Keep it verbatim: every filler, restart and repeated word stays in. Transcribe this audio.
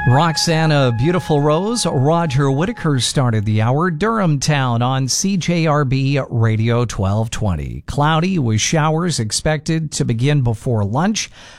Roxana Beautiful Rose, Roger Whittaker started the hour. Durham Town on C J R B Radio twelve twenty. Cloudy with showers expected to begin before lunch.